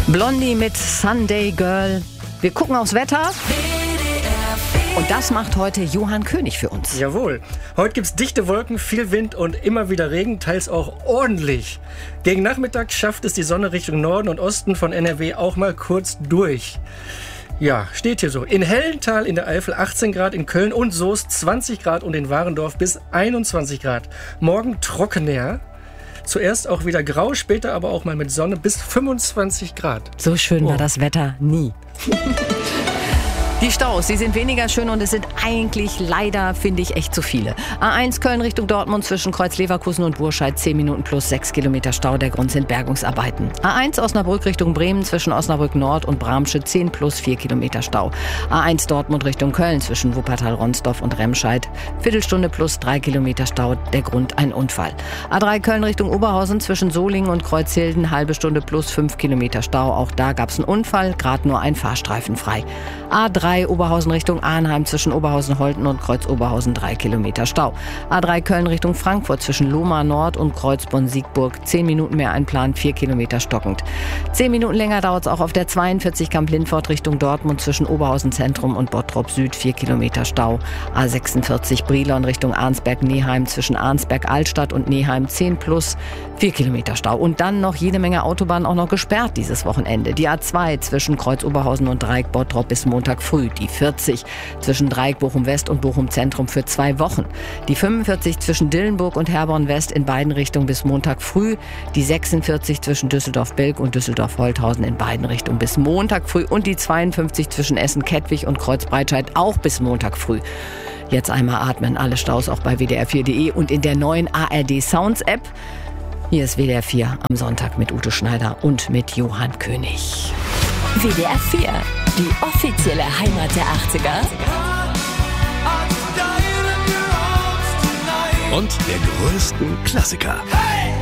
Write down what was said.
Blondie mit Sunday Girl. Wir gucken aufs Wetter. Und das macht heute Johann König für uns. Jawohl. Heute gibt's dichte Wolken, viel Wind und immer wieder Regen, teils auch ordentlich. Gegen Nachmittag schafft es die Sonne Richtung Norden und Osten von NRW auch mal kurz durch. Ja, steht hier so. In Hellenthal in der Eifel 18 Grad, in Köln und Soest 20 Grad und in Warendorf bis 21 Grad. Morgen trockener. Zuerst auch wieder grau, später aber auch mal mit Sonne bis 25 Grad. So schön war das Wetter nie. Die Staus, sie sind weniger schön und es sind eigentlich leider, finde ich, echt zu viele. A1 Köln Richtung Dortmund zwischen Kreuz Leverkusen und Burscheid 10 Minuten plus 6 Kilometer Stau. Der Grund sind Bergungsarbeiten. A1 Osnabrück Richtung Bremen zwischen Osnabrück Nord und Bramsche 10 plus 4 Kilometer Stau. A1 Dortmund Richtung Köln zwischen Wuppertal-Ronsdorf und Remscheid Viertelstunde plus 3 Kilometer Stau. Der Grund ein Unfall. A3 Köln Richtung Oberhausen zwischen Solingen und Kreuzhilden halbe Stunde plus 5 Kilometer Stau. Auch da gab es einen Unfall, gerade nur ein Fahrstreifen frei. A3 Oberhausen Richtung Arnheim zwischen Oberhausen-Holten und Kreuz Oberhausen 3 Kilometer Stau. A3 Köln Richtung Frankfurt zwischen Lohmar Nord und Kreuz Bonn-Siegburg 10 Minuten mehr einplanen, 4 Kilometer stockend. 10 Minuten länger dauert es auch auf der 42 Kamp-Lindfort Richtung Dortmund zwischen Oberhausen Zentrum und Bottrop Süd 4 Kilometer Stau. A46 Brilon Richtung Arnsberg-Neheim zwischen Arnsberg-Altstadt und Neheim 10 plus 4 Kilometer Stau. Und dann noch jede Menge Autobahnen auch noch gesperrt dieses Wochenende. Die A2 zwischen Kreuz Oberhausen und Dreieck Bottrop bis Montag früh. Die 40 zwischen Dreieck Bochum West und Bochum Zentrum für 2 Wochen. Die 45 zwischen Dillenburg und Herborn West in beiden Richtungen bis Montag früh. Die 46 zwischen Düsseldorf-Bilk und Düsseldorf-Holthausen in beiden Richtungen bis Montag früh. Und die 52 zwischen Essen-Kettwig und Kreuz-Breitscheid auch bis Montag früh. Jetzt einmal atmen. Alle Staus auch bei WDR4.de und in der neuen ARD Sounds App. Hier ist WDR 4 am Sonntag mit Ute Schneider und mit Johann König. WDR 4, die offizielle Heimat der 80er. Und der größten Klassiker.